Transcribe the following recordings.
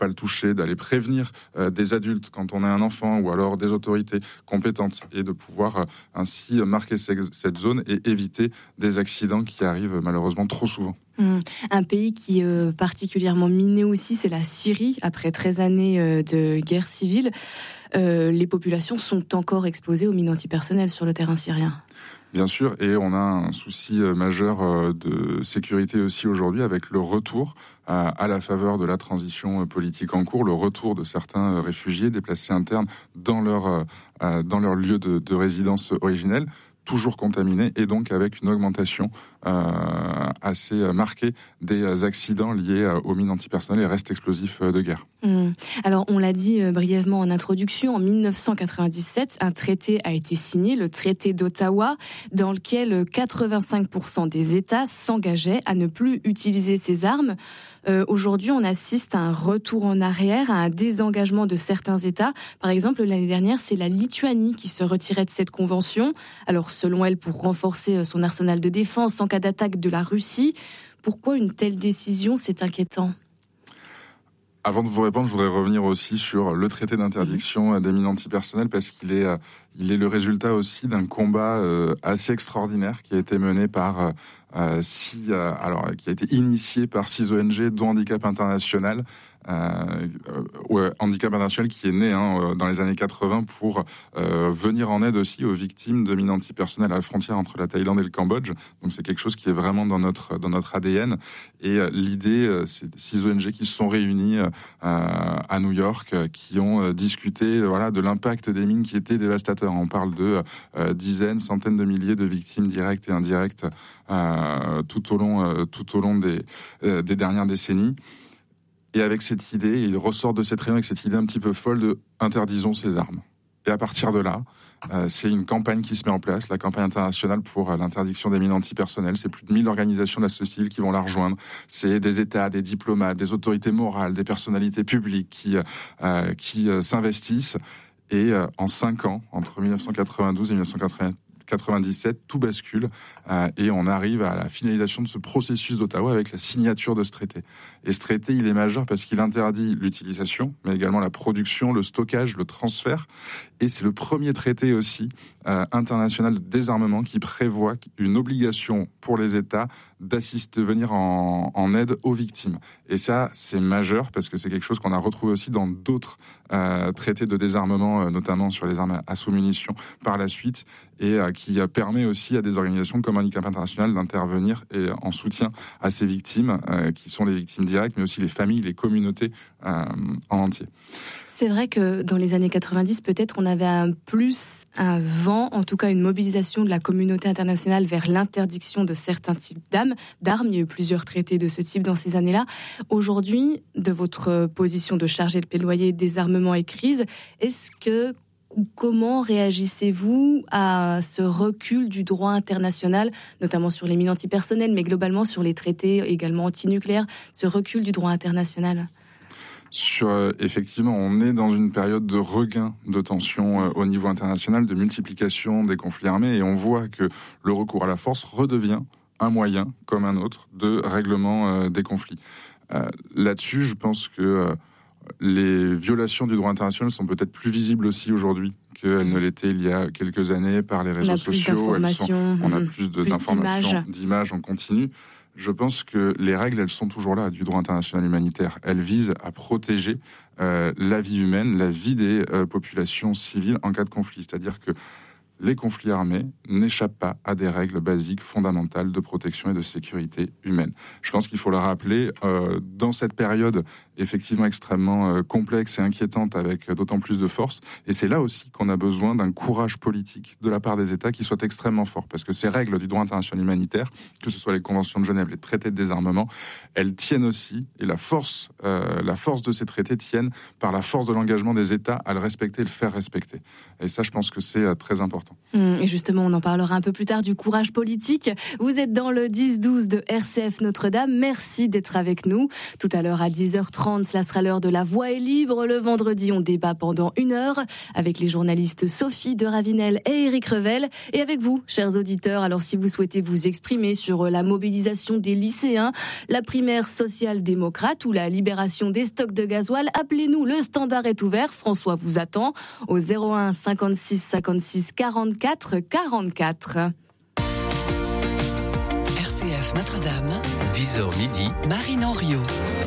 pas le toucher, d'aller prévenir des adultes quand on est un enfant ou alors des autorités compétentes et de pouvoir ainsi marquer cette zone et éviter des accidents qui arrivent malheureusement trop souvent. Un pays qui est particulièrement miné aussi, c'est la Syrie. Après 13 années de guerre civile, les populations sont encore exposées aux mines antipersonnelles sur le terrain syrien. Bien sûr, et on a un souci majeur de sécurité aussi aujourd'hui avec le retour à la faveur de la transition politique en cours, le retour de certains réfugiés déplacés internes dans leur lieu de résidence originelle, toujours contaminés, et donc avec une augmentation assez marquée des accidents liés aux mines antipersonnelles et restes explosifs de guerre. Alors, on l'a dit brièvement en introduction, en 1997, un traité a été signé, le traité d'Ottawa, dans lequel 85% des États s'engageaient à ne plus utiliser ces armes. Aujourd'hui, on assiste à un retour en arrière, à un désengagement de certains États. Par exemple, l'année dernière, c'est la Lituanie qui se retirait de cette convention. Alors, selon elle, pour renforcer son arsenal de défense en cas d'attaque de la Russie. Pourquoi une telle décision? C'est inquiétant. Avant de vous répondre, je voudrais revenir aussi sur le traité d'interdiction des mines antipersonnelles parce qu'il est le résultat aussi d'un combat assez extraordinaire qui a été mené par qui a été initié par 6 ONG, dont Handicap International. Handicap International qui est né dans les années 80 pour venir en aide aussi aux victimes de mines antipersonnelles à la frontière entre la Thaïlande et le Cambodge. Donc c'est quelque chose qui est vraiment dans notre ADN. Et l'idée, c'est 6 ONG qui se sont réunies à New York, qui ont discuté de l'impact des mines qui était dévastateur. On parle de dizaines, centaines de milliers de victimes directes et indirectes tout au long des dernières décennies. Et avec cette idée, il ressort de cette réunion avec cette idée un petit peu folle de interdisons ces armes. Et à partir de là, c'est une campagne qui se met en place, la campagne internationale pour l'interdiction des mines antipersonnelles. C'est plus de 1000 organisations de la société civile qui vont la rejoindre. C'est des États, des diplomates, des autorités morales, des personnalités publiques qui s'investissent. Et en 5 ans, entre 1992 et 1997, tout bascule et on arrive à la finalisation de ce processus d'Ottawa avec la signature de ce traité. Et ce traité, il est majeur parce qu'il interdit l'utilisation, mais également la production, le stockage, le transfert. Et c'est le premier traité aussi international de désarmement qui prévoit une obligation pour les États venir en aide aux victimes. Et ça, c'est majeur parce que c'est quelque chose qu'on a retrouvé aussi dans d'autres traités de désarmement, notamment sur les armes à sous-munitions par la suite, et qui permet aussi à des organisations comme Handicap International d'intervenir et en soutien à ces victimes, qui sont les victimes directes, mais aussi les familles, les communautés en entier. C'est vrai que dans les années 90, peut-être on avait un vent, en tout cas une mobilisation de la communauté internationale vers l'interdiction de certains types d'armes. Il y a eu plusieurs traités de ce type dans ces années-là. Aujourd'hui, de votre position de chargé de plaidoyer désarmement et crise, comment réagissez-vous à ce recul du droit international, notamment sur les mines antipersonnelles, mais globalement sur les traités également antinucléaires, ce recul du droit international ? Effectivement, on est dans une période de regain de tension au niveau international, de multiplication des conflits armés, et on voit que le recours à la force redevient un moyen, comme un autre, de règlement des conflits. Là-dessus, je pense que les violations du droit international sont peut-être plus visibles aussi aujourd'hui qu'elles ne l'étaient il y a quelques années par les réseaux sociaux. On a plus d'informations, d'images en continu. Je pense que les règles, elles sont toujours là, du droit international humanitaire. Elles visent à protéger la vie humaine, la vie des populations civiles en cas de conflit. C'est-à-dire que les conflits armés n'échappent pas à des règles basiques, fondamentales de protection et de sécurité humaine. Je pense qu'il faut le rappeler, dans cette période effectivement extrêmement complexe et inquiétante, avec d'autant plus de force. Et c'est là aussi qu'on a besoin d'un courage politique de la part des États qui soit extrêmement fort. Parce que ces règles du droit international humanitaire, que ce soit les conventions de Genève, les traités de désarmement, elles tiennent aussi, et la force de ces traités tiennent par la force de l'engagement des États à le respecter et le faire respecter. Et ça, je pense que c'est très important. Et justement, on en parlera un peu plus tard du courage politique. Vous êtes dans le 10-12 de RCF Notre-Dame. Merci d'être avec nous. Tout à l'heure à 10h30, 12h30, cela sera l'heure de La Voix est libre. Le vendredi, on débat pendant 1 heure avec les journalistes Sophie de Ravinel et Éric Revel. Et avec vous, chers auditeurs, alors si vous souhaitez vous exprimer sur la mobilisation des lycéens, la primaire social-démocrate ou la libération des stocks de gasoil, appelez-nous, le standard est ouvert. François vous attend au 01 56 56 44 44. RCF Notre-Dame, 10h midi, Marine Henriot.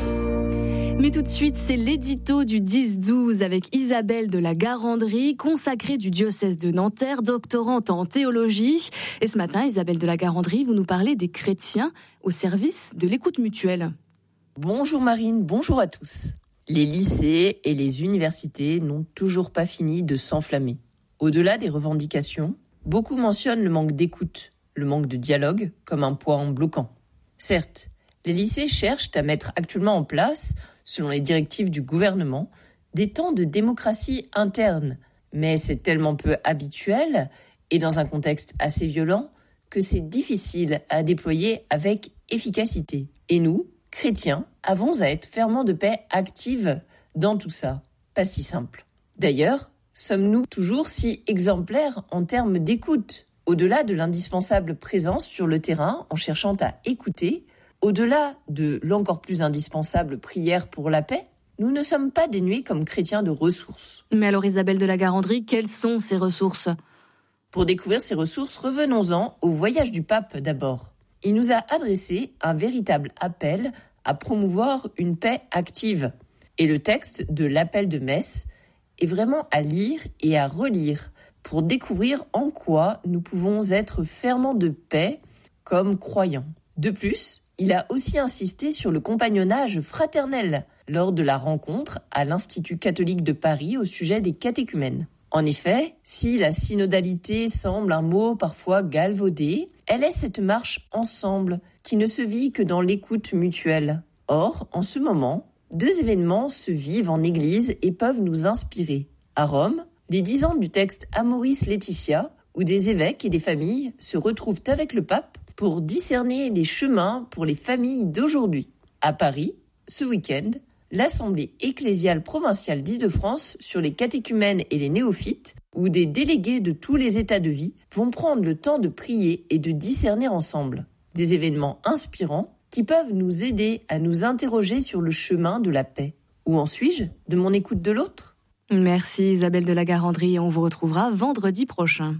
Mais tout de suite, c'est l'édito du 10-12 avec Isabelle de la Garandrie, consacrée du diocèse de Nanterre, doctorante en théologie. Et ce matin, Isabelle de la Garandrie, vous nous parlez des chrétiens au service de l'écoute mutuelle. Bonjour Marine, bonjour à tous. Les lycées et les universités n'ont toujours pas fini de s'enflammer. Au-delà des revendications, beaucoup mentionnent le manque d'écoute, le manque de dialogue comme un point bloquant. Certes, les lycées cherchent à mettre actuellement en place, selon les directives du gouvernement, des temps de démocratie interne. Mais c'est tellement peu habituel et dans un contexte assez violent que c'est difficile à déployer avec efficacité. Et nous, chrétiens, avons à être ferments de paix active dans tout ça. Pas si simple. D'ailleurs, sommes-nous toujours si exemplaires en termes d'écoute ? Au-delà de l'indispensable présence sur le terrain en cherchant à écouter, au-delà de l'encore plus indispensable prière pour la paix, nous ne sommes pas dénués comme chrétiens de ressources. Mais alors Isabelle de la Garandrie, quelles sont ces ressources ? Pour découvrir ces ressources, revenons-en au voyage du pape d'abord. Il nous a adressé un véritable appel à promouvoir une paix active. Et le texte de l'appel de messe est vraiment à lire et à relire pour découvrir en quoi nous pouvons être ferments de paix comme croyants. De plus, il a aussi insisté sur le compagnonnage fraternel lors de la rencontre à l'Institut catholique de Paris au sujet des catéchumènes. En effet, si la synodalité semble un mot parfois galvaudé, elle est cette marche ensemble qui ne se vit que dans l'écoute mutuelle. Or, en ce moment, 2 événements se vivent en Église et peuvent nous inspirer. À Rome, les 10 ans du texte Amoris Laetitia, où des évêques et des familles se retrouvent avec le pape pour discerner les chemins pour les familles d'aujourd'hui. À Paris, ce week-end, l'Assemblée ecclésiale provinciale d'Île-de-France sur les catéchumènes et les néophytes, où des délégués de tous les états de vie vont prendre le temps de prier et de discerner ensemble. Des événements inspirants qui peuvent nous aider à nous interroger sur le chemin de la paix. Où en suis-je de mon écoute de l'autre ? Merci Isabelle de la Garandrie, on vous retrouvera vendredi prochain.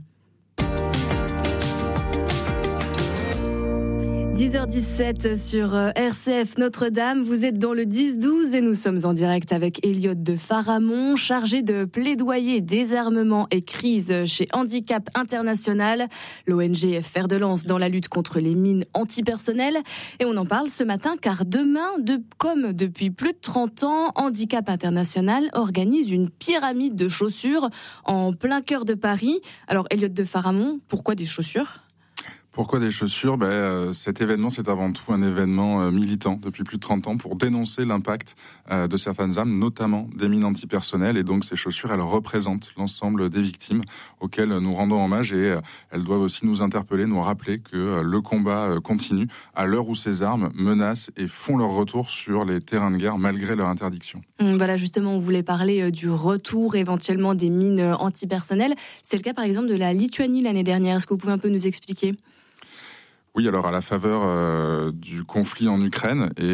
10h17 sur RCF Notre-Dame, vous êtes dans le 10-12 et nous sommes en direct avec Elliot de Faramond, chargé de plaidoyer, désarmement et crise chez Handicap International. L'ONG est fer de lance dans la lutte contre les mines antipersonnelles. Et on en parle ce matin car demain, comme depuis plus de 30 ans, Handicap International organise une pyramide de chaussures en plein cœur de Paris. Alors Elliot de Faramond, pourquoi des chaussures ? Pourquoi des chaussures ? Cet événement, c'est avant tout un événement militant depuis plus de 30 ans pour dénoncer l'impact de certaines armes, notamment des mines antipersonnelles. Et donc ces chaussures, elles représentent l'ensemble des victimes auxquelles nous rendons hommage et elles doivent aussi nous interpeller, nous rappeler que le combat continue à l'heure où ces armes menacent et font leur retour sur les terrains de guerre malgré leur interdiction. Voilà, justement, on voulait parler du retour éventuellement des mines antipersonnelles. C'est le cas par exemple de la Lituanie l'année dernière. Est-ce que vous pouvez un peu nous expliquer ? Oui, alors à la faveur du conflit en Ukraine et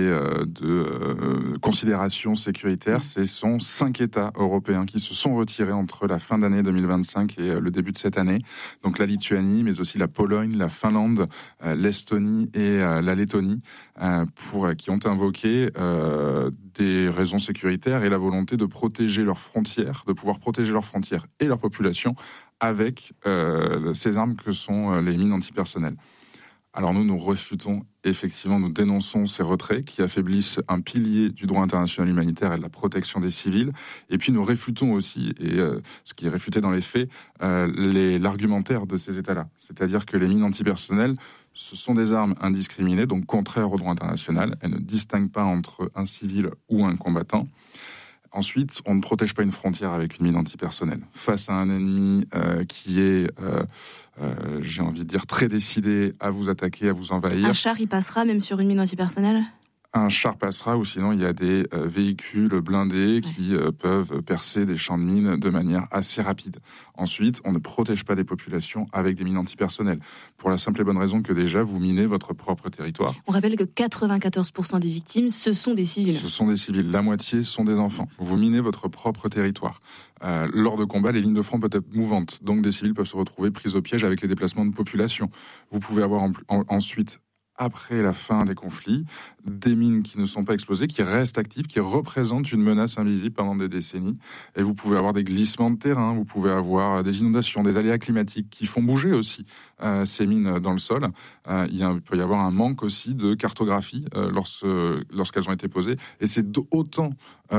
de considérations sécuritaires, ce sont 5 États européens qui se sont retirés entre la fin d'année 2025 et le début de cette année. Donc la Lituanie, mais aussi la Pologne, la Finlande, l'Estonie et la Lettonie, qui ont invoqué des raisons sécuritaires et la volonté de protéger leurs frontières, de pouvoir protéger leurs frontières et leur population avec ces armes que sont les mines antipersonnelles. Alors nous refutons, effectivement, nous dénonçons ces retraits qui affaiblissent un pilier du droit international humanitaire et de la protection des civils. Et puis nous réfutons aussi, et ce qui est réfuté dans les faits, l'argumentaire de ces États-là. C'est-à-dire que les mines antipersonnelles, ce sont des armes indiscriminées, donc contraires au droit international. Elles ne distinguent pas entre un civil ou un combattant. Ensuite, on ne protège pas une frontière avec une mine antipersonnelle. Face à un ennemi qui est, j'ai envie de dire, très décidé à vous attaquer, à vous envahir. Un char, il passera même sur une mine antipersonnelle ? un char passera, ou sinon il y a des véhicules blindés qui peuvent percer des champs de mines de manière assez rapide. Ensuite, on ne protège pas des populations avec des mines antipersonnelles, pour la simple et bonne raison que déjà vous minez votre propre territoire. On rappelle que 94% des victimes, ce sont des civils. Ce sont des civils, la moitié sont des enfants. Vous minez votre propre territoire. Lors de combats, les lignes de front peuvent être mouvantes, donc des civils peuvent se retrouver pris au piège avec les déplacements de population. Vous pouvez avoir ensuite, après la fin des conflits, des mines qui ne sont pas explosées, qui restent actives, qui représentent une menace invisible pendant des décennies. Et vous pouvez avoir des glissements de terrain, vous pouvez avoir des inondations, des aléas climatiques qui font bouger aussi ces mines dans le sol. Il peut y avoir un manque aussi de cartographie lorsqu'elles ont été posées. Et c'est autant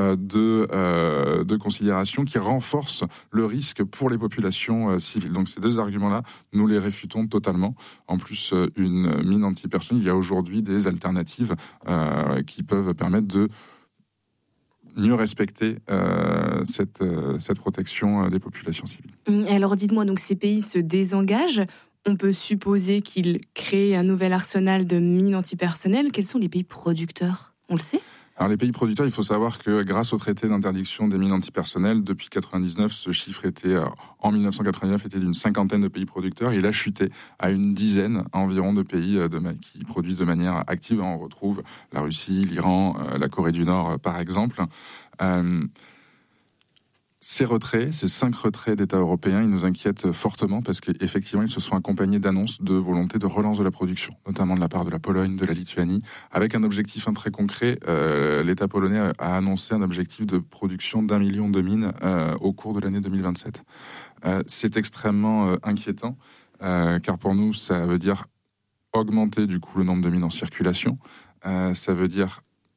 de considérations qui renforcent le risque pour les populations civiles. Donc ces deux arguments-là, nous les réfutons totalement. En plus, une mine antipersonnelle, il y a aujourd'hui des alternatives qui peuvent permettre de mieux respecter cette protection des populations civiles. Alors dites-moi, donc ces pays se désengagent. On peut supposer qu'ils créent un nouvel arsenal de mines antipersonnelles. Quels sont les pays producteurs ? On le sait ? Alors les pays producteurs, il faut savoir que grâce au traité d'interdiction des mines antipersonnelles, depuis 1999, ce chiffre en 1999 était d'une 50aine de pays producteurs. Il a chuté à une dizaine environ de pays qui produisent de manière active. On retrouve la Russie, l'Iran, la Corée du Nord, par exemple. Ces 5 retraits d'États européens, ils nous inquiètent fortement parce qu'effectivement, ils se sont accompagnés d'annonces de volonté de relance de la production, notamment de la part de la Pologne, de la Lituanie, avec un objectif très concret. L'État polonais a annoncé un objectif de production d'1 million de mines au cours de l'année 2027. C'est extrêmement inquiétant, car pour nous, ça veut dire augmenter du coup le nombre de mines en circulation. Ça veut dire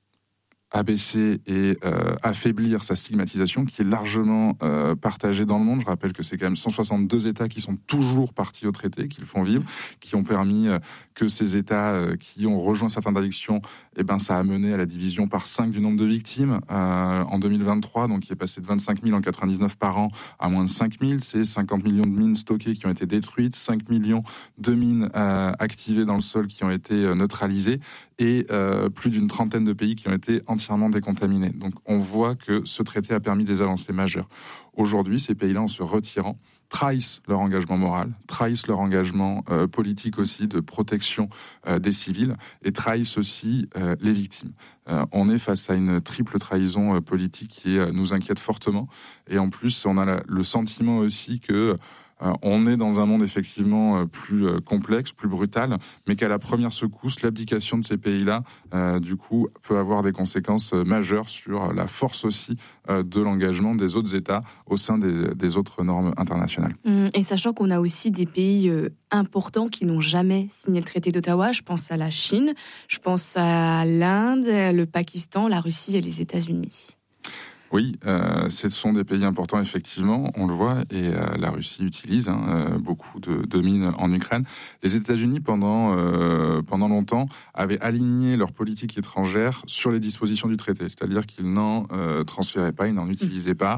abaisser et affaiblir sa stigmatisation qui est largement partagée dans le monde. Je rappelle que c'est quand même 162 États qui sont toujours partis au traité, qui le font vivre, qui ont permis que ces États qui ont rejoint cette interdiction, ça a mené à la division par 5 du nombre de victimes en 2023, donc qui est passé de 25 000 en 99 par an à moins de 5 000. C'est 50 millions de mines stockées qui ont été détruites, 5 millions de mines activées dans le sol qui ont été neutralisées, et plus d'une trentaine de pays qui ont été entièrement décontaminés. Donc on voit que ce traité a permis des avancées majeures. Aujourd'hui, ces pays-là, en se retirant, trahissent leur engagement moral, trahissent leur engagement politique aussi de protection des civils, et trahissent aussi les victimes. On est face à une triple trahison politique qui nous inquiète fortement, et en plus on a le sentiment aussi que on est dans un monde effectivement plus complexe, plus brutal, mais qu'à la première secousse, l'abdication de ces pays-là, du coup, peut avoir des conséquences majeures sur la force aussi de l'engagement des autres États au sein des autres normes internationales. Et sachant qu'on a aussi des pays importants qui n'ont jamais signé le traité d'Ottawa, je pense à la Chine, je pense à l'Inde, le Pakistan, la Russie et les États-Unis. Oui, ce sont des pays importants, effectivement, on le voit, et la Russie utilise beaucoup de mines en Ukraine. Les États-Unis, pendant longtemps, avaient aligné leur politique étrangère sur les dispositions du traité, c'est-à-dire qu'ils n'en transféraient pas, ils n'en utilisaient pas,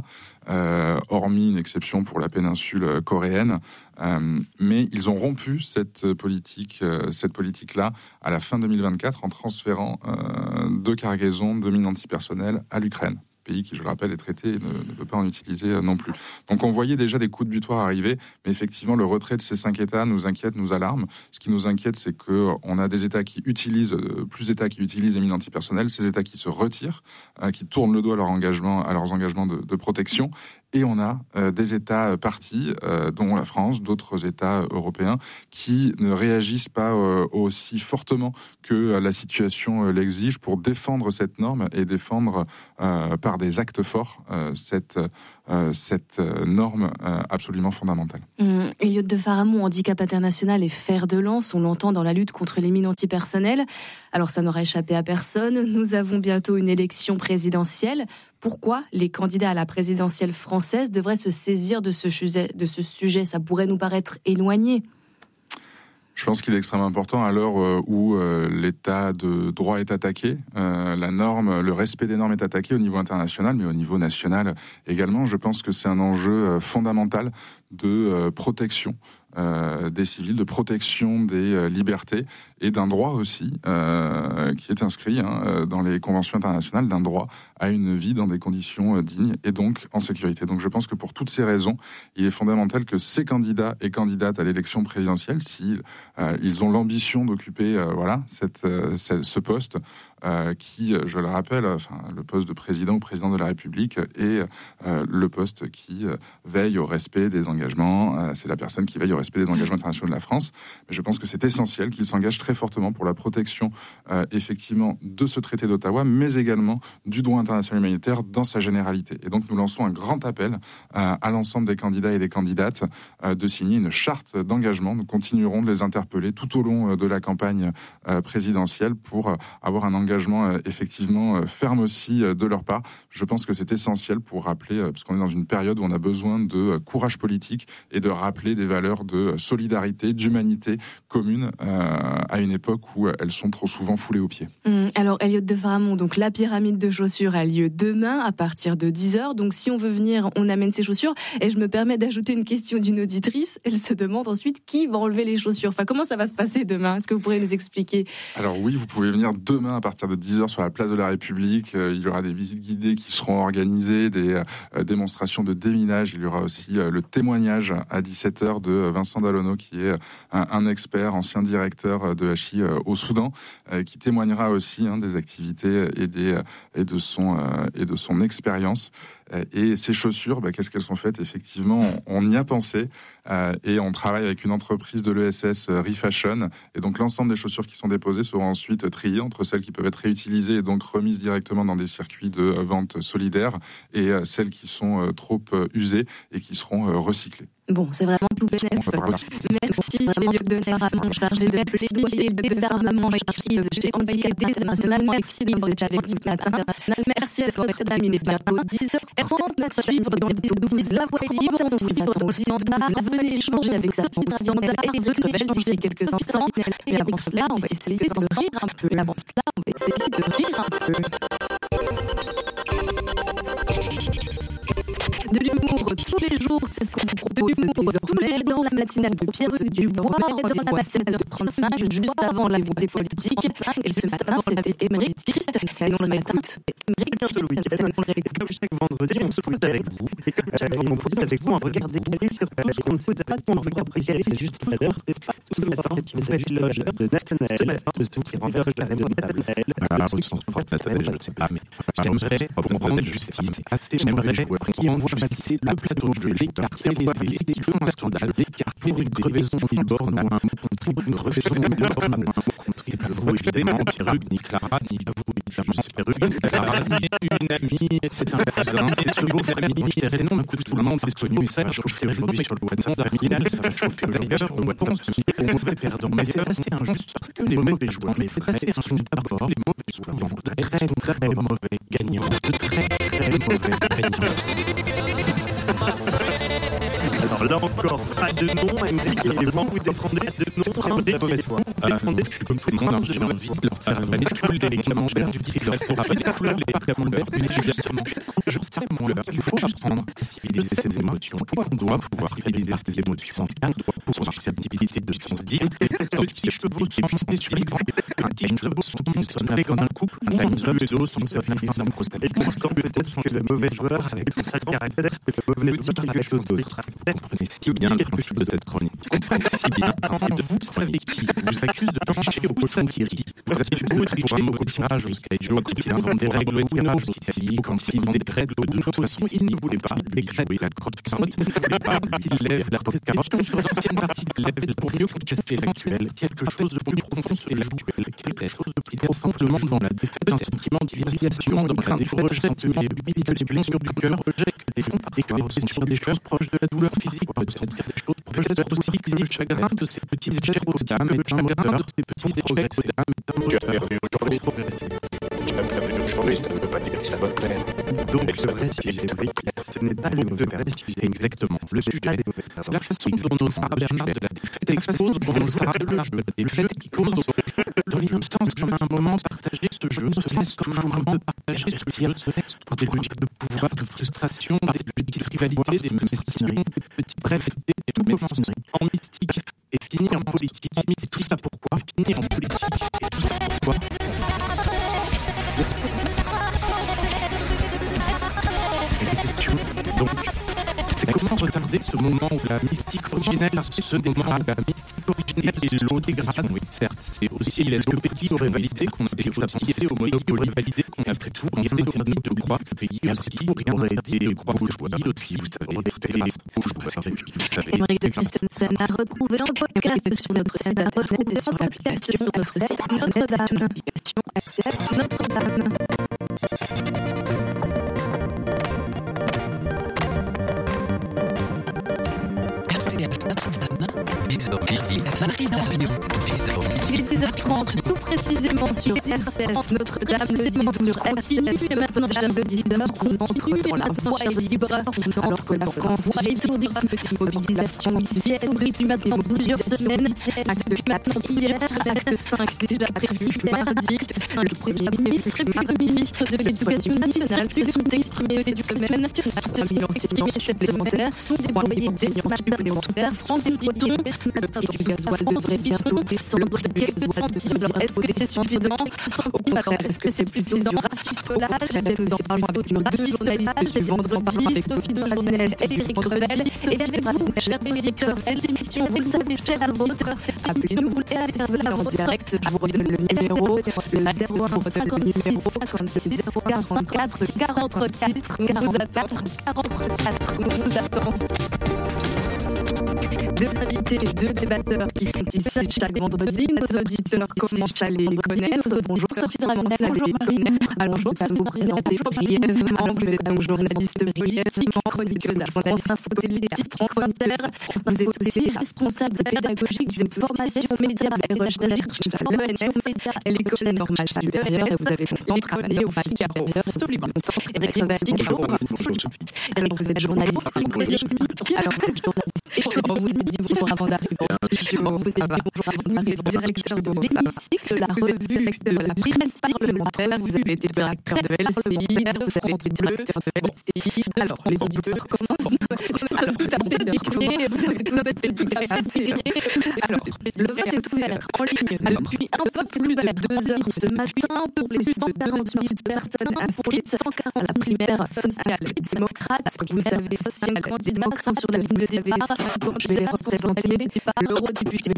hormis une exception pour la péninsule coréenne. Mais ils ont rompu cette politique-là à la fin 2024 en transférant 2 cargaisons de mines antipersonnelles à l'Ukraine. Pays qui, je le rappelle, est traité et ne peut pas en utiliser non plus. Donc on voyait déjà des coups de butoir arriver, mais effectivement le retrait de ces 5 États nous inquiète, nous alarme. Ce qui nous inquiète, c'est qu'on a des États qui utilisent, plus d'États qui utilisent les mines antipersonnelles, ces États qui se retirent, qui tournent le dos à leurs engagements de protection. Et on a des États partis, dont la France, d'autres États européens, qui ne réagissent pas aussi fortement que la situation l'exige pour défendre cette norme et défendre par des actes forts cette norme absolument fondamentale. Elliot de Faramond, handicap international et fer de lance, on l'entend dans la lutte contre les mines antipersonnelles. Alors ça n'aura échappé à personne, nous avons bientôt une élection présidentielle. Pourquoi les candidats à la présidentielle française devraient se saisir de ce sujet ? Ça pourrait nous paraître éloigné. Je pense qu'il est extrêmement important à l'heure où l'état de droit est attaqué, le respect des normes est attaqué au niveau international, mais au niveau national également. Je pense que c'est un enjeu fondamental de protection des civils, de protection des libertés, et d'un droit aussi qui est inscrit dans les conventions internationales, d'un droit à une vie dans des conditions dignes et donc en sécurité. Donc je pense que pour toutes ces raisons, il est fondamental que ces candidats et candidates à l'élection présidentielle, si ils ont l'ambition d'occuper ce poste, qui, je le rappelle, le poste de président ou président de la République est le poste qui veille au respect des engagements. C'est la personne qui veille au respect des engagements internationaux de la France. Mais je pense que c'est essentiel qu'il s'engage très fortement pour la protection, effectivement, de ce traité d'Ottawa, mais également du droit international humanitaire dans sa généralité. Et donc, nous lançons un grand appel à l'ensemble des candidats et des candidates de signer une charte d'engagement. Nous continuerons de les interpeller tout au long de la campagne présidentielle pour avoir un engagement effectivement ferme aussi de leur part. Je pense que c'est essentiel pour rappeler, parce qu'on est dans une période où on a besoin de courage politique et de rappeler des valeurs de solidarité, d'humanité commune à une époque où elles sont trop souvent foulées aux pieds. Alors Elliot de Faramond, donc la pyramide de chaussures a lieu demain à partir de 10h. Donc si on veut venir, on amène ses chaussures. Et je me permets d'ajouter une question d'une auditrice. Elle se demande ensuite qui va enlever les chaussures. Enfin, comment ça va se passer demain ? Est-ce que vous pourrez nous expliquer ? Alors oui, vous pouvez venir demain à partir de 10h sur la place de la République. Il y aura des visites guidées qui seront organisées, des démonstrations de déminage. Il y aura aussi le témoignage à 17h de Vincent Dallonneau, qui est un expert, ancien directeur de HI au Soudan, qui témoignera aussi des activités et de son expérience. Et ces chaussures, qu'est-ce qu'elles sont faites ? Effectivement, on y a pensé et on travaille avec une entreprise de l'ESS, Refashion. Et donc l'ensemble des chaussures qui sont déposées seront ensuite triées entre celles qui peuvent être réutilisées et donc remises directement dans des circuits de vente solidaires et celles qui sont trop usées et qui seront recyclées. Bon, c'est vraiment tout bénef. Merci Elliot de Faramond, chargé de plaidoyer de désarmement et crise chez Handicapés International. Merci d'avoir été avec nous ce matin. Merci à votre dame ministre. 10h30, suivre dans 12 La Voix libre. On suivre dans le standard. Venez échanger avec sa standard et Ruben d'ici quelques instants. Et avant cela, on va essayer de rire un peu. De l'humour tous les jours, c'est ce qu'on vous propose tous les jours dans la matinale de Pierre-Hugues Dubois. Rendez-vous à 7h35, juste avant la des politiques. Et ce matin, c'était Émeric Christensen dans le matin. Émeric Christensen. Comme chaque vendredi, on se pose avec vous. Et comme chaque vendredi, on pose avec vous un regard décalé sur tout ce qu'on ne sait pas, qu'on peut apprécier. C'est juste tout à l'heure, c'est pas tout ce matin qui vous agit l'heure de Nathanaël, de ce qui renverse la reine de Nathanaël. Voilà, au sens propre, Nathanaël, je ne sais pas, mais j'aimerais, pour rendre justice, j'aimerais qui envoie passer le plateau de l'écarter les faits, qui font un scandale, l'écarter une crevaison Milborn ou un mot contre une crevaison Milborn ou un mot contre. C'est pas vous, évidemment, Pierre-Hugues, ni Clara, ni vous, évidemment, c'est Pierre-Hugues, ni Clara, ni une amie, c'est un cousin, c'est ce beau famille, c'est non, écoute, tout le monde, c'est connu, et ça va chauffer aujourd'hui sur le WhatsApp d'Arminal, ça va chauffer d'ailleurs au WhatsApp, on mauvais perdant. Mais c'est assez injuste parce que les mauvais joueurs, mais c'est assez injuste d'abord, les mauvais joueurs vont très, très mauvais gagnants, de très, très mauvais gagnants. Alors là encore, pas de nom, Émeric, et vous défendez de nom de mauvaise foi. Je suis comme tout le monde, j'ai envie de leur faire avaler tous les camemberts du tricolore pour avaler les camemberts du justement. Je sais, mon leur, il faut juste prendre à civiliser ses émotions. On doit pouvoir civiliser ses émotions. On doit pour susceptibilité de se dire petits chevaux sont montés sur les grands. Un petit chevaux sont montés comme un couple. Un time zone sont se finir dans le prostate. Et pourtant, peut-être sont le mauvais joueur avec tout ça caractère que vous venez de dire quelque chose d'autre. Vous comprenez si bien le principe de cette chronique. Vous comprenez si bien le principe de vous savez qui vous accuse de pencher au cochon qui rit. Vous avez beau être pour un mot cochonnage jusqu'à Joe qui invente des règles au tirage jusqu'ici quand il vend des règles de toute façon il n'y voulait pas les grèves et la crotte carotte il ne voulait pas il lève la crotte carotte sur l'ancienne partie de lève pour mieux contester l'actuel quelque chose de plus profond sur l'actuel quelque chose de plus profondément dans la défaite d'un sentiment d'humiliation dans un effort rejet d'humiliation du cœur rejet que les fonds et que les sur des choses proches de la douleur physique peut-être des choses peut-être aussi que le chagrin de ces petits échecs aux dames et le chagrin de ces petits échecs aux dames est un moteur aujourd'hui tu as perdu aujourd'hui ça ne veut pas dire que ça va te plaire donc le vrai sujet ce n'est pas le vrai sujet exactement le sujet c'est la façon dont nos Sarah Bernard de la défaite la façon dont nos Sarah Bernard de la défaite qui cause dans l'innocence comme un moment partager ce jeu ce laisse comme un moment partager ce tir ce laisse pour des logiques de pouvoir de frustration des petites rivalités des mestineries des petits bref tout commence en mystique et finir en politique. Mais c'est tout ça pourquoi? Finir en politique. Et tout ça pourquoi? Et les questions, donc, c'est comment retarder ce moment où la mystique originelle, ce moment où la mystique originelle est l'eau dégradation. Oui, certes, c'est aussi l'encyclopédie aurait validé qu'on a des pensées au monopoly validé qu'on a après tout rien interdit de croire que le pays aussi rien interdit de croire bourgeois aussi, vous savez, toutes les bourgeois, vous savez. Émeric de Christensen à retrouver en podcast sur notre site, à retrouver sur l'application sur notre site Notre-Dame, l'application RCF Notre-Dame. RCF Notre-Dame, désormais Varinarium. Il est 10h30, tout précisément sur RCF Notre-Dame, le dimanche sur continue. Et maintenant, chers auditeurs, on entre dans la voie libre, on entre la France et tout des petites mobilisations ici, abrite maintenant plusieurs semaines. Acte 4 hier, acte 5 déjà prévu mardi. Le Premier ministre et puis le ministre de l'Éducation nationale se sont exprimés aux Éducations nationales. 3 000 enseignants supplémentaires sont déployés des supplémentaires. France dit-on, le prix du gasoil devrait bientôt descendre de quelques centimes. Est-ce que c'est suffisant? Au contraire, est-ce que c'est plutôt un rafistolage? Nous en parlons avec nos deux journalistes du vendredi, Sophie de Journal et Éric Revel. Et avec vous, chers auditeurs, cette émission, vous le savez, chers auditeurs, appelez-nous, vous le savez, en direct. Je vous redonne le numéro, le 01 56 56 44 46 44 44. Nous vous attendons. Deux invités, deux débatteurs qui sont ici chaque vendredi. Nos auditeurs commencent à les connaître. Bonjour Sophie de Ramondel. Bonjour Marine. Alors je vais vous présenter brièvement. Vous êtes donc journaliste politique, chroniqueuse à France Info Télé, France Inter. Vous êtes aussi responsable pédagogique d'une formation média et recherche à l'ENS Média et l'École normale supérieure. Vous avez longtemps travaillé au Figaro. Éric Revel. Éric, vous êtes journaliste économique. Alors vous êtes journaliste. On vous a dit bonjour avant d'arriver au studio. On vous a dit bonjour avant d'arriver directeur de l'hémicycle, la revue de la presse parlementaire. Vous avez été directeur de LCI, vous avez été directeur de LCI. Alors, les auditeurs commencent à tout à fait dédiquer. Vous avez tout à fait dédiqué. Alors, le vote est ouvert en ligne depuis un peu plus de 2 heures ce matin pour les 140 000 personnes inscrites à la primaire sociale et démocrate. Vous savez, social candidat sur la ligne de départ. Je vais les représenter l'eurodéputé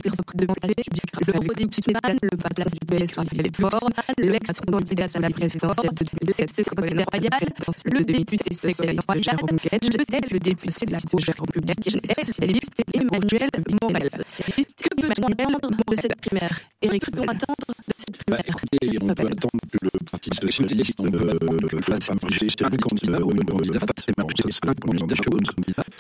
Pan, le place du PS Philippe Faure, l'ex-candidat à la présidence de 2017 Ségolène Royal, le député socialiste Jérôme Guedj, le député de la gauche républicaine socialiste Emmanuel Morel. Que peut-on attendre de cette primaire? Éric, que peut-on attendre de cette primaire? Écoutez, on peut attendre que le Parti socialiste fasse marcher un candidat ou une candidate, c'est marcher un candidat chose.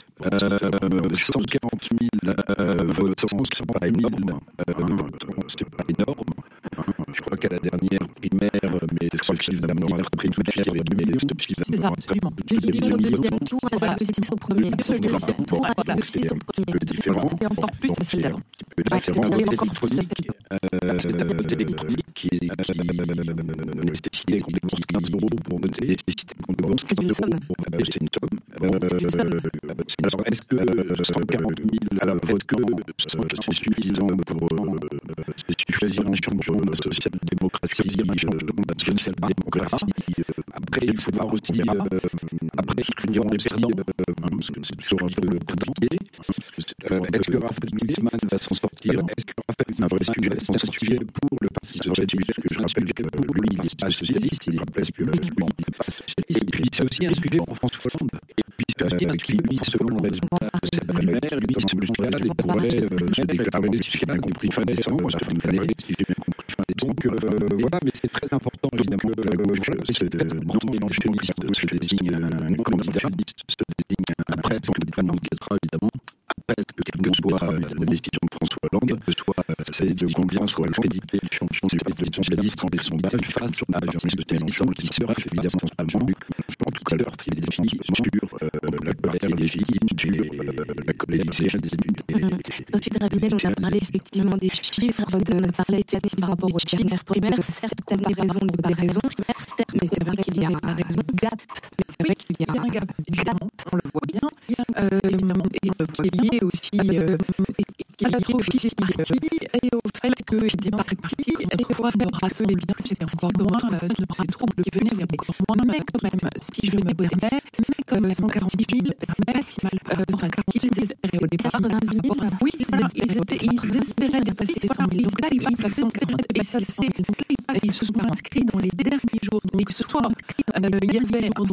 140 000 votants, c'est pas énorme. C'est pas énorme. Je crois qu'à la dernière primaire, mais Sophie de la première primaire, il y avait 2 millions. C'est ça, absolument. 2 millions au deuxième tour, ça le 6 au premier. C'est un petit peu différent. Et encore plus facile d'avant. C'est vraiment électronique qui nécessitait complètement 15 € pour voter, nécessitait complètement 15 € pour voter. C'est une somme. Alors, est-ce que 140 000 votes c'est suffisant pour choisir un champion de la social-démocratie, je ne sais pas, démocratie. Après, il faut voir aussi, après, ce que diront les perdants, parce que c'est toujours un peu compliqué. Est-ce que Raphaël Glucksmann va s'en sortir? Est-ce que Raphaël c'est un vrai sujet? C'est un sujet pour le Parti socialiste, que je rappelle que lui, il n'est pas socialiste, il rappelle que lui, il n'est pas socialiste. Et puis, c'est aussi un sujet pour François Hollande. Et puis, qui, lui, selon le résultat de cette primaire, lui, semble qu'il pourrait se déclarer, si j'ai bien compris, fin décembre, la fin de l'année, si j'ai bien compris, fin décembre. Donc, voilà, mais c'est très important, évidemment, que la gauche, non évangeliste se désigne un candidat, se désigne un prêtre, notamment Guettera, évidemment. Après, quelle que soit la décision de François Hollande, que soit c'est de combien soit crédité le champion du Parti socialiste dans les sondages face à Jean-Luc Mélenchon, qui sera évidemment allemand. En tout cas, l'heure il est défini sur la colère des filles, sur la colère des études. Sophie de Ravinel, on a parlé effectivement des chiffres, on a parlé effectivement par rapport aux chiffres primaires, certes, on a des raisons de pas raison primaire, certes, mais c'est vrai qu'il y a un raison gap, mais c'est vrai qu'il y a un gap, évidemment, on le voit bien, et on le voit lié aussi, qui office et au fait que cette partie allait pouvoir braceler bien, c'était encore moins de ces troubles qui venaient vers des corps moins, mais quand même, si je me bonnais, mais comme 140 000, c'est pas si mal. Ils espéraient au départ, oui, ils espéraient dépasser les 100 000. Donc là, ils passaient en 40 et ça, ils se sont inscrits dans les derniers jours. Donc, que ce soit, il y avait en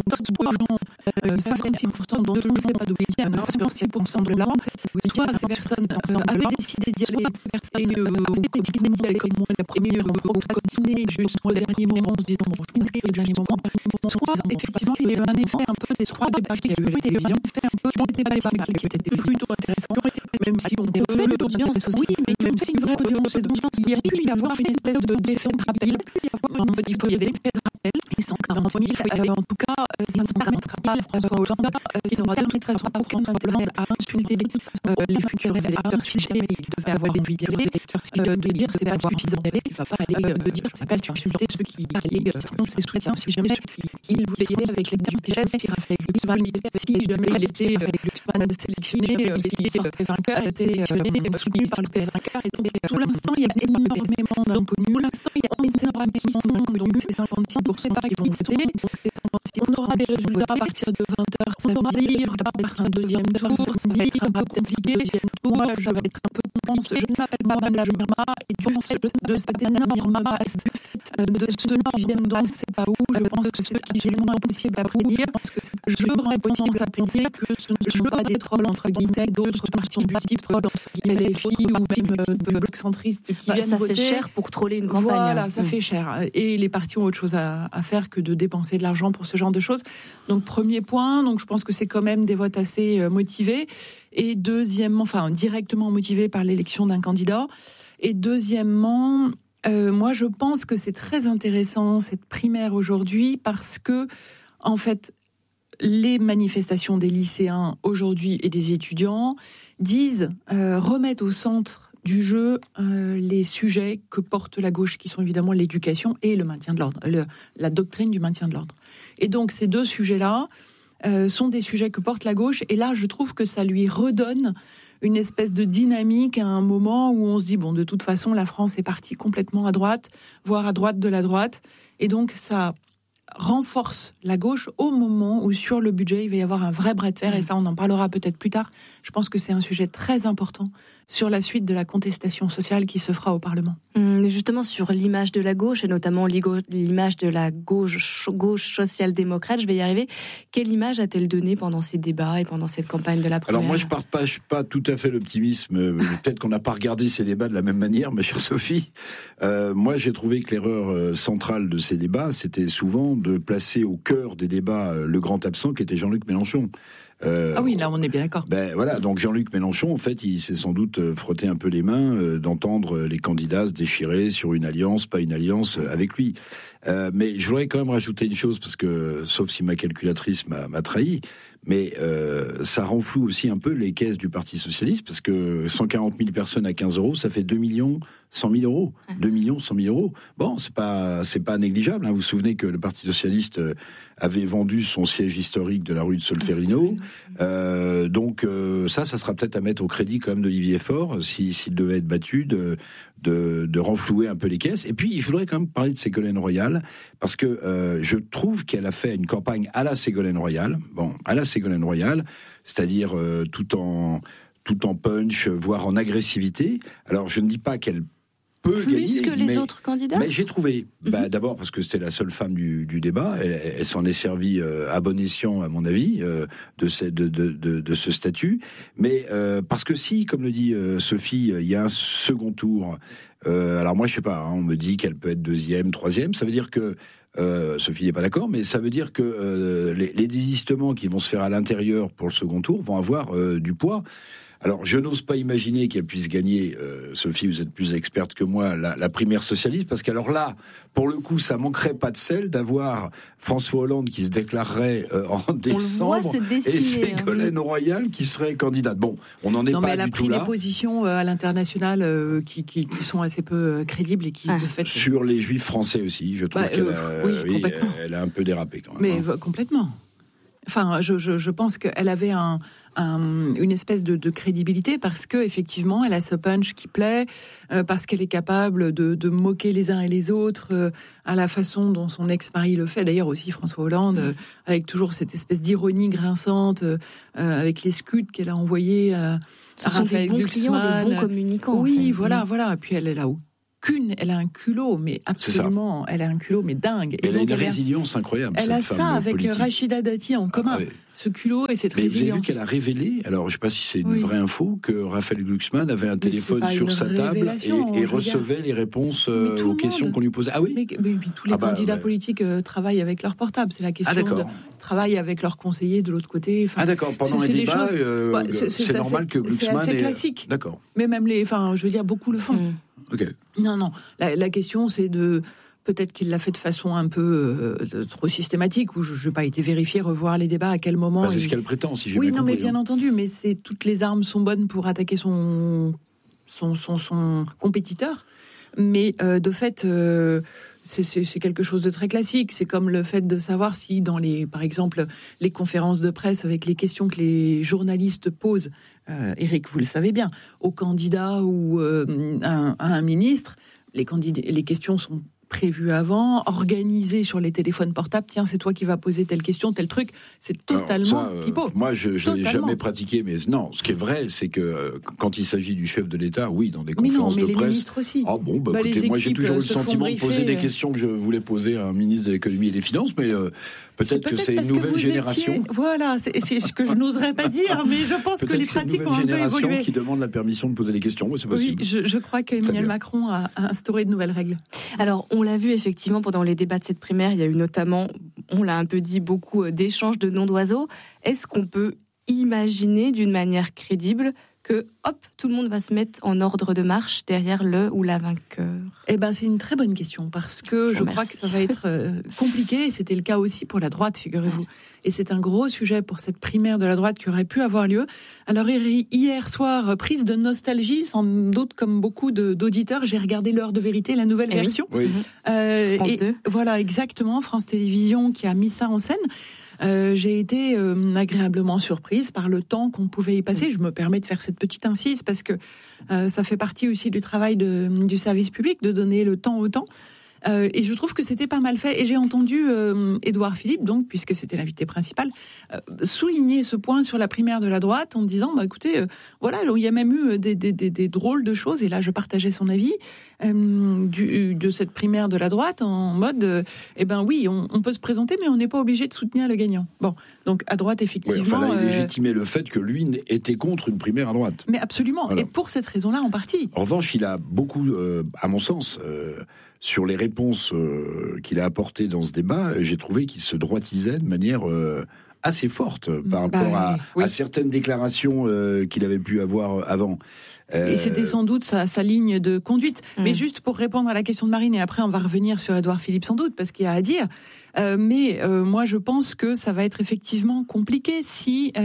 56% d'entre eux, je ne sais pas d'où ils viennent, 56% de là, soit ces personnes avaient décidé d'y aller, et ont décidé d'y aller comme moi, la première, continuer jusqu'au dernier moment, en se disant, bon, je m'inscris au dernier moment, soit, effectivement, il y avait un effet un peu des trois débats qui avaient eu à la télévision, qui ont été passés, qui étaient plutôt intéressants, même si on peut l'audience aussi, mais même si une vraie audience, il y a pu y avoir une espèce d'effet de rappel, il faut y aller, effet de rappel, et 140 000, en tout cas, 540 rappels, François Hollande, qui n'aura permettra aucun problème à insulter les futurs électeurs si jamais il devait avoir des envie de dire c'est pas suffisant, il ne va pas aller dire c'est pas insulter ceux qui allaient selon ses soutiens si jamais il voulait y aller avec les Pierres, si Raphaël Glucksmann, si jamais il était avec Glucksmann sélectionné, les vainqueurs étaient soumis par le PS5. Et donc, pour l'instant, il y a énormément d'inconnus. Pour l'instant, il y a énormément de donc c'est 56% qui vont voter. On aura des résultats à partir de 20h, ça va dire, à partir de deuxième tour, ça va être un peu compliqué. Moi, je vais être un peu confiance. Je m'appelle pas Madame Irma, et du fait de cette énorme Irma, de ceux qui viennent dans c'est pas où, je pense que c'est absolument impossible à prédire. Je m'aurais tendance à penser que ce ne sont pas des trolls, entre guillemets, d'autres partis du type les filles ou même de blocs centristes qui viennent ça voter. Ça fait cher pour troller une campagne. Voilà, ça fait cher. Et les partis ont autre chose à faire que de dépenser de l'argent pour ce genre de choses. Donc, premier point, donc je pense que c'est quand même des votes assez motivés. Et deuxièmement, enfin, directement motivés par l'élection d'un candidat. Et deuxièmement, moi, je pense que c'est très intéressant, cette primaire aujourd'hui, parce que, en fait, les manifestations des lycéens aujourd'hui et des étudiants disent, remettent au centre du jeu les sujets que porte la gauche, qui sont évidemment l'éducation et le maintien de l'ordre, la doctrine du maintien de l'ordre. Et donc ces deux sujets-là sont des sujets que porte la gauche, et là je trouve que ça lui redonne une espèce de dynamique à un moment où on se dit, bon, de toute façon la France est partie complètement à droite, voire à droite de la droite, et donc ça renforce la gauche au moment où sur le budget il va y avoir un vrai bras de fer, et ça on en parlera peut-être plus tard. Je pense que c'est un sujet très important sur la suite de la contestation sociale qui se fera au Parlement. Justement sur l'image de la gauche, et notamment l'image de la gauche social-démocrate, je vais y arriver. Quelle image a-t-elle donnée pendant ces débats et pendant cette campagne de la primaire ? Alors moi je partage pas tout à fait l'optimisme. Peut-être qu'on n'a pas regardé ces débats de la même manière, ma chère Sophie. Moi j'ai trouvé que l'erreur centrale de ces débats, c'était souvent de placer au cœur des débats le grand absent qui était Jean-Luc Mélenchon. Ah oui, là on est bien d'accord. Voilà, donc Jean-Luc Mélenchon, en fait, il s'est sans doute frotté un peu les mains d'entendre les candidats se déchirer sur une alliance, pas une alliance avec lui. Mais je voudrais quand même rajouter une chose, parce que, sauf si ma calculatrice m'a trahi, mais ça renfloue aussi un peu les caisses du Parti Socialiste, parce que 140 000 personnes à 15 €, ça fait 2 100 000 euros. 2 100 000 euros. Bon, c'est pas négligeable. Hein. Vous vous souvenez que le Parti Socialiste avait vendu son siège historique de la rue de Solferino. Donc ça sera peut-être à mettre au crédit quand même d'Olivier Faure, s'il devait être battu, de renflouer un peu les caisses. Et puis, je voudrais quand même parler de Ségolène Royal, parce que je trouve qu'elle a fait une campagne à la Ségolène Royal. Bon, à la Ségolène Royal, c'est-à-dire tout en punch, voire en agressivité. Alors, je ne dis pas qu'elle peut plus gagner, que les autres candidats. Mais j'ai trouvé, d'abord parce que c'était la seule femme du débat, elle s'en est servie à bon escient, à mon avis, de ce statut. Mais parce que si, comme le dit Sophie, il y a un second tour. Alors moi, je sais pas. Hein, on me dit qu'elle peut être deuxième, troisième. Ça veut dire que Sophie n'est pas d'accord, mais ça veut dire que les désistements qui vont se faire à l'intérieur pour le second tour vont avoir du poids. Alors, je n'ose pas imaginer qu'elle puisse gagner, Sophie, vous êtes plus experte que moi, la primaire socialiste, parce qu'alors là, pour le coup, ça manquerait pas de sel d'avoir François Hollande qui se déclarerait en décembre, et Ségolène Royal qui serait candidate. Bon, on n'en est pas du tout là. Elle a pris des positions à l'international qui sont assez peu crédibles et qui, de fait... Sur les Juifs français aussi, je trouve qu'elle a un peu dérapé quand même. Mais complètement. Enfin, je pense qu'elle avait une espèce de crédibilité parce que effectivement, elle a ce punch qui plaît, parce qu'elle est capable de moquer les uns et les autres à la façon dont son ex-mari le fait. D'ailleurs aussi François Hollande, avec toujours cette espèce d'ironie grinçante, avec les scuds qu'elle a envoyés à Raphaël Glucksmann. Des bons communicants. Oui, voilà. Et puis elle a un culot, mais absolument, elle a un culot, mais dingue. Elle a une résilience incroyable. Elle a ça avec Rachida Dati en commun, ce culot et cette résilience. Vous avez vu qu'elle a révélé, alors je ne sais pas si c'est une vraie info, que Raphaël Glucksmann avait un téléphone sur sa table et recevait les réponses aux questions qu'on lui posait. Ah oui. Mais tous les candidats politiques travaillent avec leur portable. C'est la question de travailler avec leurs conseillers de l'autre côté. Enfin, d'accord. Pendant un débat, c'est normal que Glucksmann. C'est assez classique. D'accord. Mais même je veux dire, beaucoup le font. Ok. Non. La question, c'est de... Peut-être qu'il l'a fait de façon un peu trop systématique, où je n'ai pas été vérifier, revoir les débats, à quel moment... C'est ce qu'elle prétend, si j'ai bien compris. Oui, mais bien entendu, mais toutes les armes sont bonnes pour attaquer son compétiteur. Mais de fait, c'est quelque chose de très classique. C'est comme le fait de savoir si, par exemple, les conférences de presse, avec les questions que les journalistes posent, Éric, vous le savez bien, aux candidats ou à un ministre, les questions sont prévues avant, organisées sur les téléphones portables. Tiens, c'est toi qui vas poser telle question, tel truc. C'est totalement pipeau. Moi, je n'ai jamais pratiqué, mais non, ce qui est vrai, c'est que quand il s'agit du chef de l'État, oui, dans des conférences de presse... Mais les ministres aussi. Ah bon, écoutez, moi j'ai toujours eu le sentiment de poser des questions que je voulais poser à un ministre de l'économie et des finances, mais... Peut-être que c'est une nouvelle génération. Voilà, c'est ce que je n'oserais pas dire, mais je pense que les pratiques ont un peu évolué. Une nouvelle génération qui demande la permission de poser des questions, c'est possible. Oui, je crois qu'Emmanuel Macron a instauré de nouvelles règles. Alors, on l'a vu effectivement pendant les débats de cette primaire, il y a eu notamment, on l'a un peu dit, beaucoup d'échanges de noms d'oiseaux. Est-ce qu'on peut imaginer d'une manière crédible que, tout le monde va se mettre en ordre de marche derrière le ou la vainqueur? C'est une très bonne question, parce que je crois que ça va être compliqué, et c'était le cas aussi pour la droite, figurez-vous. Et c'est un gros sujet pour cette primaire de la droite qui aurait pu avoir lieu. Alors hier soir, prise de nostalgie, sans doute comme beaucoup d'auditeurs, j'ai regardé l'heure de vérité, la nouvelle version. Oui. France 2. Voilà, exactement, France Télévisions qui a mis ça en scène. J'ai été agréablement surprise par le temps qu'on pouvait y passer. Je me permets de faire cette petite incise parce que ça fait partie aussi du travail du service public de donner le temps au temps. Et je trouve que c'était pas mal fait. Et j'ai entendu Édouard Philippe, donc, puisque c'était l'invité principal, souligner ce point sur la primaire de la droite en disant, écoutez, voilà, il y a même eu des drôles de choses. Et là, je partageais son avis de cette primaire de la droite en mode, oui, on peut se présenter, mais on n'est pas obligé de soutenir le gagnant. Bon, donc à droite, effectivement... là, il légitimait le fait que lui était contre une primaire à droite. Mais absolument, voilà. Et pour cette raison-là, en partie. En revanche, il a beaucoup, à mon sens... sur les réponses qu'il a apportées dans ce débat, j'ai trouvé qu'il se droitisait de manière assez forte par rapport à certaines déclarations qu'il avait pu avoir avant. Et c'était sans doute sa ligne de conduite. Mais juste pour répondre à la question de Marine, et après on va revenir sur Édouard Philippe sans doute, parce qu'il y a à dire. Mais moi je pense que ça va être effectivement compliqué si...